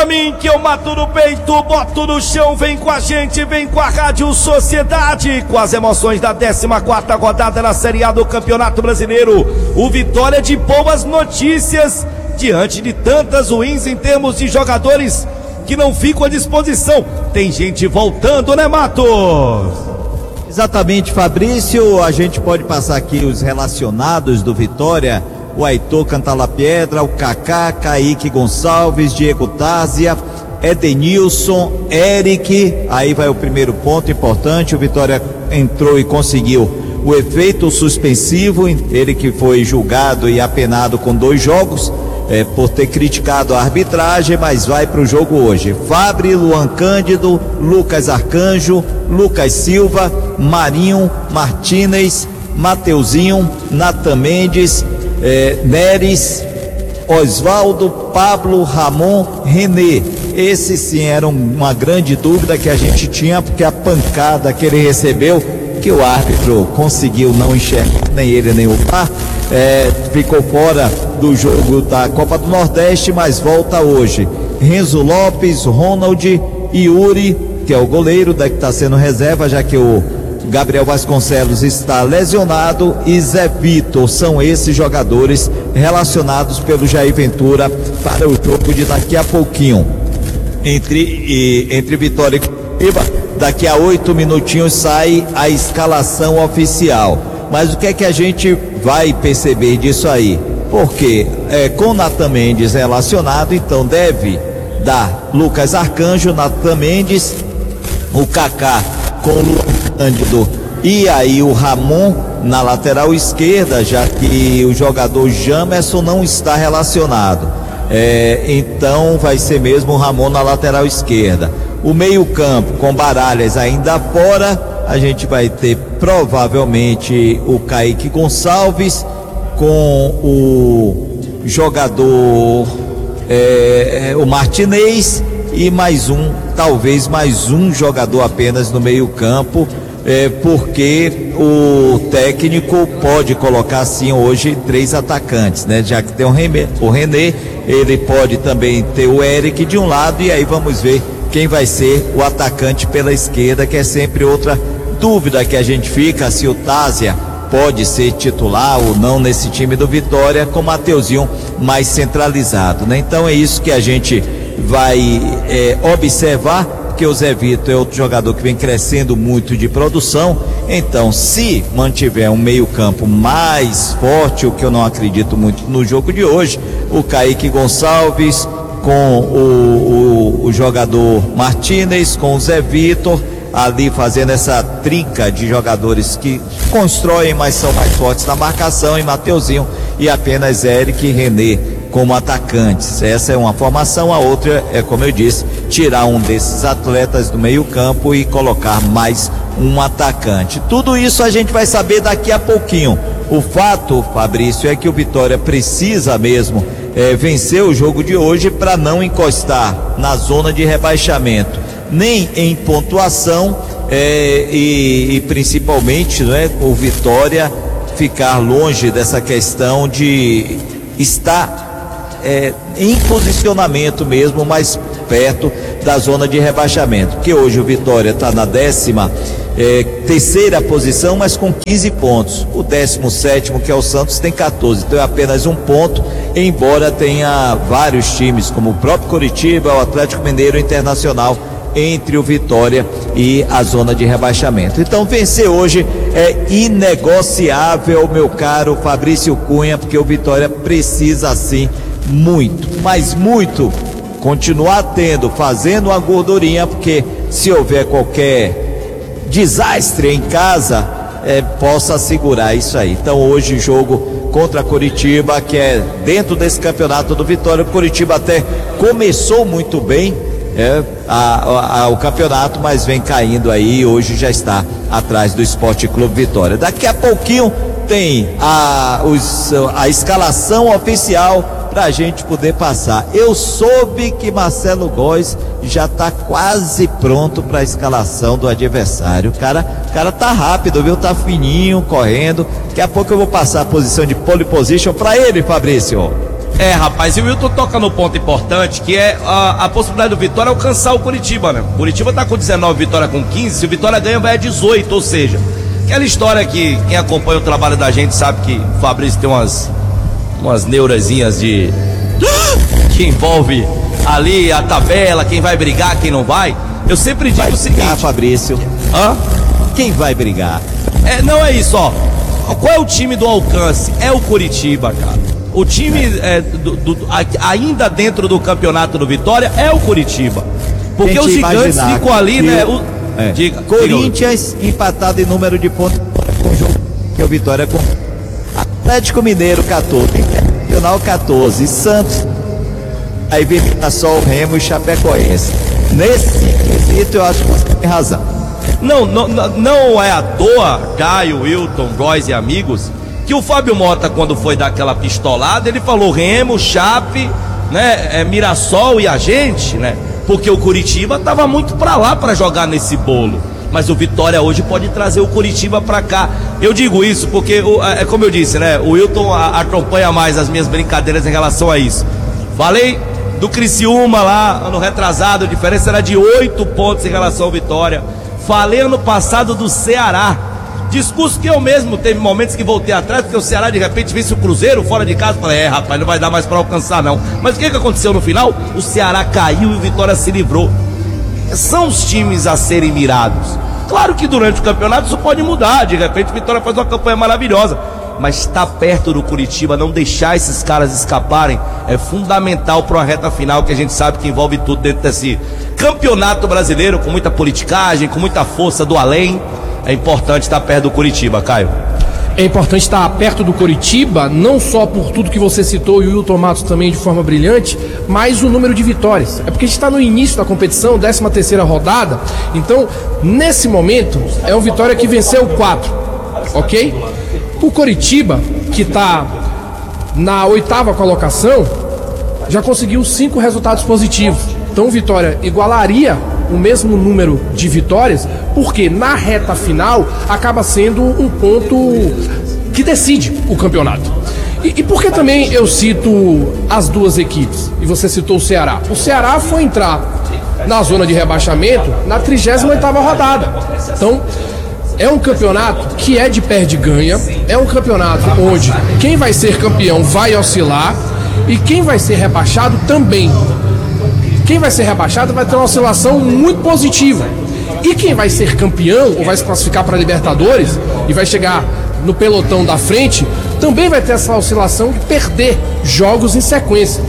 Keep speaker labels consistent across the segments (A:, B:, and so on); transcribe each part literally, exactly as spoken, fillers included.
A: pra mim que eu mato no peito, boto no chão, vem com a gente, vem com a Rádio Sociedade, com as emoções da décima quarta rodada na Série A do Campeonato Brasileiro. O Vitória de boas notícias, diante de tantas ruins em termos de jogadores que não ficam à disposição. Tem gente voltando, né, Matos?
B: Exatamente, Fabrício. A gente pode passar aqui os relacionados do Vitória: o Aitor Cantalapiedra, o Kaká, Kaique Gonçalves, Diego Tázia, Edenilson, Eric. Aí vai o primeiro ponto importante: o Vitória entrou e conseguiu o efeito suspensivo, ele que foi julgado e apenado com dois jogos é, por ter criticado a arbitragem, mas vai para o jogo hoje. Fabri, Luan Cândido, Lucas Arcanjo, Lucas Silva, Marinho, Martínez, Mateuzinho, Natan Mendes, É, Neres, Osvaldo, Pablo, Ramon, René. Esse sim era uma grande dúvida que a gente tinha, porque a pancada que ele recebeu, que o árbitro conseguiu não enxergar, nem ele nem o V A R, é, ficou fora do jogo da Copa do Nordeste, mas volta hoje. Renzo Lopes, Ronald, Yuri, que é o goleiro, que está sendo reserva, já que o Gabriel Vasconcelos está lesionado, e Zé Vitor. São esses jogadores relacionados pelo Jair Ventura para o jogo de daqui a pouquinho entre, e, entre Vitória e Curitiba. Daqui a oito minutinhos sai a escalação oficial. Mas o que é que a gente vai perceber disso aí? Porque é, com Natan Mendes relacionado, então deve dar Lucas Arcanjo, Natan Mendes, o Kaká com o Luan Cândido e aí o Ramon na lateral esquerda, já que o jogador Jamerson não está relacionado. É, então vai ser mesmo o Ramon na lateral esquerda. O meio campo com Baralhas ainda fora, a gente vai ter provavelmente o Kaique Gonçalves com o jogador é, o Martinez e mais um, talvez mais um jogador apenas no meio campo, é, porque o técnico pode colocar sim hoje três atacantes, né? Já que tem o René, o René, ele pode também ter o Eric de um lado, e aí vamos ver quem vai ser o atacante pela esquerda, que é sempre outra dúvida que a gente fica, se o Tázia pode ser titular ou não nesse time do Vitória, com o Mateuzinho mais centralizado, né? Então é isso que a gente vai é, observar, porque o Zé Vitor é outro jogador que vem crescendo muito de produção. Então, se mantiver um meio campo mais forte, o que eu não acredito muito no jogo de hoje, o Kaique Gonçalves com o, o, o jogador Martínez, com o Zé Vitor ali fazendo essa trinca de jogadores que constroem, mas são mais fortes na marcação, e Mateuzinho e apenas Eric e René como atacantes. Essa é uma formação. A outra é, como eu disse, tirar um desses atletas do meio campo e colocar mais um atacante. Tudo isso a gente vai saber daqui a pouquinho. O fato, Fabrício, é que o Vitória precisa mesmo é, vencer o jogo de hoje para não encostar na zona de rebaixamento, nem em pontuação, é, e, e principalmente, né, o Vitória ficar longe dessa questão de estar É, em posicionamento mesmo, mais perto da zona de rebaixamento, porque hoje o Vitória está na décima é, terceira posição, mas com quinze pontos. O décimo sétimo, que é o Santos, tem quatorze, então é apenas um ponto, embora tenha vários times, como o próprio Coritiba, o Atlético Mineiro, o Internacional, entre o Vitória e a zona de rebaixamento. Então vencer hoje é inegociável, meu caro Fabrício Cunha, porque o Vitória precisa sim muito, mas muito, continuar tendo, fazendo uma gordurinha, porque se houver qualquer desastre em casa, é, possa segurar isso aí. Então hoje jogo contra Coritiba, que é dentro desse campeonato do Vitória. O Coritiba até começou muito bem é, a, a, a, o campeonato, mas vem caindo aí, hoje já está atrás do Sport Clube Vitória. Daqui a pouquinho tem a, os, a escalação oficial para a gente poder passar. Eu soube que Marcelo Góes já está quase pronto para a escalação do adversário. O cara, o cara tá rápido, viu? Tá fininho, correndo. Daqui a pouco eu vou passar a posição de pole position para ele, Fabrício.
A: É, rapaz, e o Wilton toca no ponto importante, que é a, a possibilidade do Vitória alcançar o Curitiba, né? O Curitiba tá com dezenove, Vitória com quinze, se o Vitória ganha vai a dezoito, ou seja, aquela história que quem acompanha o trabalho da gente sabe que o Fabrício tem umas umas neurazinhas de... que envolve ali a tabela, quem vai brigar, quem não vai. Eu sempre digo
B: vai
A: o seguinte...
B: brigar, Fabrício.
A: Hã?
B: Quem vai brigar?
A: É, não é isso, ó. Qual é o time do alcance? É o Curitiba, cara. O time é, do, do, ainda dentro do campeonato do Vitória é o Curitiba. Porque os gigantes ficam ali, né? O,
B: é.
A: diga,
B: Corinthians diga. Empatado em número de pontos com o jogo que é o Vitória com Atlético Mineiro quatorze, Internacional quatorze, Santos, aí vem só o Remo e Chapecoense. Nesse quesito eu acho que você tem razão.
A: Não, não, não é à toa, Caio, Wilton, Góes e amigos, que o Fábio Mota, quando foi dar aquela pistolada, ele falou Remo, Chape, né, é, Mirassol e a gente, né? Porque o Curitiba tava muito pra lá pra jogar nesse bolo. Mas o Vitória hoje pode trazer o Curitiba pra cá. Eu digo isso porque, é como eu disse, né? O Wilton acompanha mais as minhas brincadeiras em relação a isso. Falei do Criciúma lá, ano retrasado, a diferença era de oito pontos em relação ao Vitória. Falei ano passado do Ceará. Discurso que eu mesmo teve momentos que voltei atrás, porque o Ceará de repente vence o Cruzeiro fora de casa. Falei, é rapaz, não vai dar mais pra alcançar não. Mas o que que aconteceu no final? O Ceará caiu e o Vitória se livrou. São os times a serem mirados. Claro que durante o campeonato isso pode mudar. De repente o Vitória faz uma campanha maravilhosa, mas estar perto do Curitiba, não deixar esses caras escaparem, é fundamental para uma reta final que a gente sabe que envolve tudo dentro desse campeonato brasileiro, com muita politicagem, com muita força do além. É importante estar perto do Curitiba, Caio.
C: É importante estar perto do Curitiba, não só por tudo que você citou e o Wilton Matos também de forma brilhante, mas o número de vitórias. É porque a gente está no início da competição, décima terceira rodada, então nesse momento é um Vitória que venceu quatro, ok? O Curitiba, que está na oitava colocação, já conseguiu cinco resultados positivos. Então o Vitória igualaria o mesmo número de vitórias, porque na reta final acaba sendo um ponto que decide o campeonato. E, e por que também eu cito as duas equipes? E você citou o Ceará. O Ceará foi entrar na zona de rebaixamento na trigésima oitava rodada. Então, é um campeonato que é de perde-ganha, é um campeonato onde quem vai ser campeão vai oscilar e quem vai ser rebaixado também. Quem vai ser rebaixado vai ter uma oscilação muito positiva. E quem vai ser campeão ou vai se classificar para a Libertadores e vai chegar no pelotão da frente, também vai ter essa oscilação de perder jogos em sequência.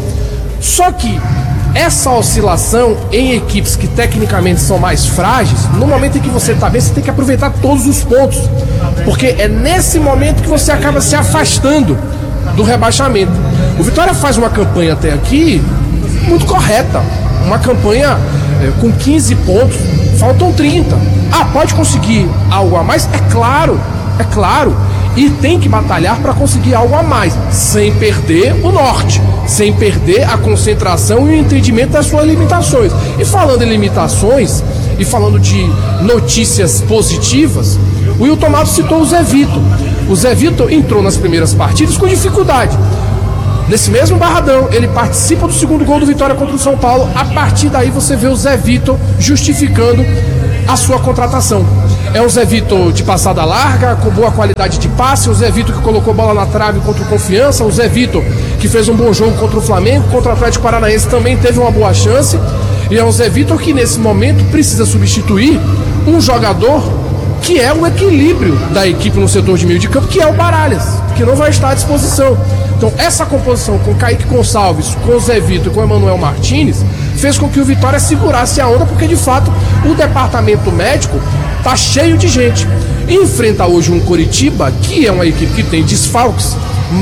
C: Só que essa oscilação em equipes que tecnicamente são mais frágeis, no momento em que você está bem, você tem que aproveitar todos os pontos, porque é nesse momento que você acaba se afastando do rebaixamento. O Vitória faz uma campanha até aqui muito correta, uma campanha é, com quinze pontos, faltam trinta. Ah, pode conseguir algo a mais? É claro, é claro. E tem que batalhar para conseguir algo a mais, sem perder o norte, sem perder a concentração e o entendimento das suas limitações. E falando em limitações, e falando de notícias positivas, o Wilton Matos citou o Zé Vitor. O Zé Vitor entrou nas primeiras partidas com dificuldade. Nesse mesmo Barradão, ele participa do segundo gol do Vitória contra o São Paulo. A partir daí você vê o Zé Vitor justificando a sua contratação. É o Zé Vitor de passada larga, com boa qualidade de passe, o Zé Vitor que colocou bola na trave contra o Confiança, o Zé Vitor que fez um bom jogo contra o Flamengo, contra o Atlético Paranaense também teve uma boa chance, e é o Zé Vitor que nesse momento precisa substituir um jogador que é o equilíbrio da equipe no setor de meio de campo, que é o Baralhas, que não vai estar à disposição. Então essa composição com Kaique Gonçalves, com o Zé Vitor e com o Emanuel Martins fez com que o Vitória segurasse a onda, porque de fato o departamento médico tá cheio de gente. E enfrenta hoje um Curitiba, que é uma equipe que tem desfalques,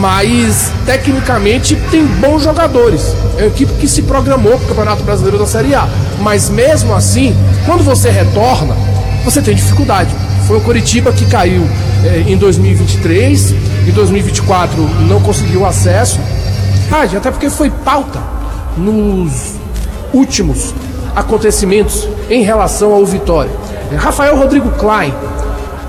C: mas tecnicamente tem bons jogadores. É uma equipe que se programou para o Campeonato Brasileiro da Série A. Mas mesmo assim, quando você retorna, você tem dificuldade. Foi o Curitiba que caiu eh, em dois mil e vinte e três, em dois mil e vinte e quatro não conseguiu acesso. Ah, até porque foi pauta nos últimos acontecimentos em relação ao Vitória. Rafael Rodrigo Klein,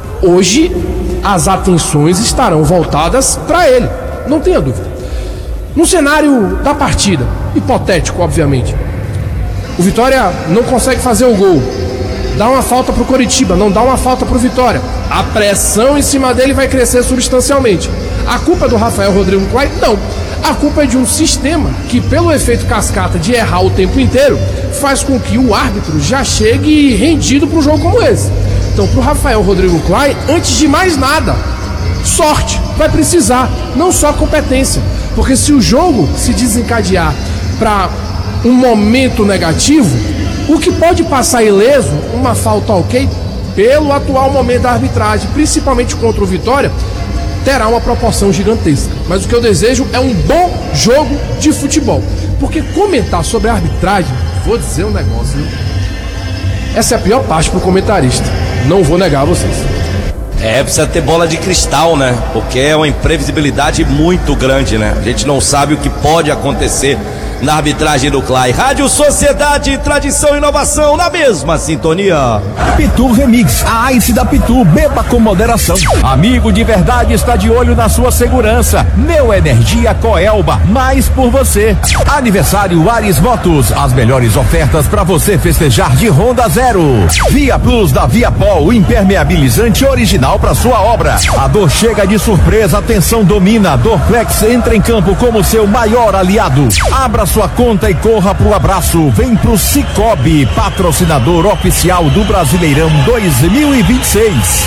C: hoje as atenções estarão voltadas para ele, não tenha dúvida. No cenário da partida, hipotético, obviamente, o Vitória não consegue fazer o gol, dá uma falta pro Coritiba, não dá uma falta pro Vitória. A pressão em cima dele vai crescer substancialmente. A culpa é do Rafael Rodrigo Clay? Não. A culpa é de um sistema que, pelo efeito cascata de errar o tempo inteiro, faz com que o árbitro já chegue rendido para um jogo como esse. Então, para o Rafael Rodrigo Clay, antes de mais nada, sorte vai precisar, não só competência. Porque se o jogo se desencadear para um momento negativo, o que pode passar ileso, uma falta ok, pelo atual momento da arbitragem, principalmente contra o Vitória, terá uma proporção gigantesca. Mas o que eu desejo é um bom jogo de futebol. Porque comentar sobre a arbitragem, vou dizer um negócio, né? Essa é a pior parte pro comentarista. Não vou negar a vocês.
A: É, precisa ter bola de cristal, né? Porque é uma imprevisibilidade muito grande, né? A gente não sabe o que pode acontecer na arbitragem do Clay. Rádio Sociedade, tradição e inovação na mesma sintonia.
D: Pitu Remix, a Ice da Pitu, beba com moderação. Amigo de verdade está de olho na sua segurança. Neo Energia Coelba, mais por você. Aniversário Ares Motos, as melhores ofertas para você festejar de Honda Zero. Via Plus da Viapol, o impermeabilizante original para sua obra. A dor chega de surpresa, atenção domina. Dorflex entra em campo como seu maior aliado. Abra sua conta e corra pro abraço. Vem pro Cicobi, patrocinador oficial do Brasileirão dois mil e vinte e seis.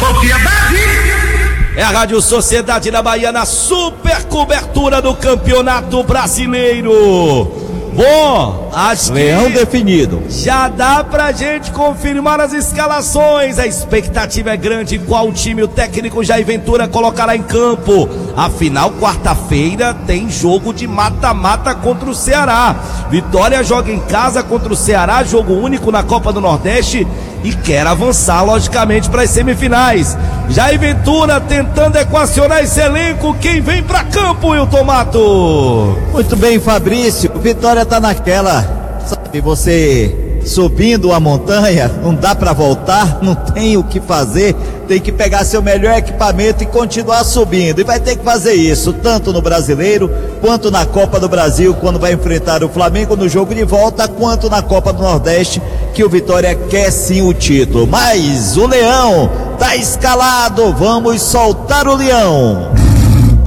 A: É a Rádio Sociedade da Bahia na super cobertura do Campeonato Brasileiro. Bom, acho que
B: Leão definido.
A: já dá pra gente confirmar as escalações. A expectativa é grande. Qual time o técnico Jair Ventura colocará em campo? Afinal, quarta-feira tem jogo de mata-mata contra o Ceará. Vitória joga em casa contra o Ceará, jogo único na Copa do Nordeste, e quer avançar logicamente para as semifinais. Jair Ventura tentando equacionar esse elenco. Quem vem para campo, Wilton Mato?
B: Muito bem, Fabrício. Vitória tá naquela, sabe, você subindo a montanha, não dá para voltar, não tem o que fazer, tem que pegar seu melhor equipamento e continuar subindo, e vai ter que fazer isso, tanto no Brasileiro, quanto na Copa do Brasil, quando vai enfrentar o Flamengo no jogo de volta, quanto na Copa do Nordeste, que o Vitória quer sim o título. Mas o Leão tá escalado, vamos soltar o Leão.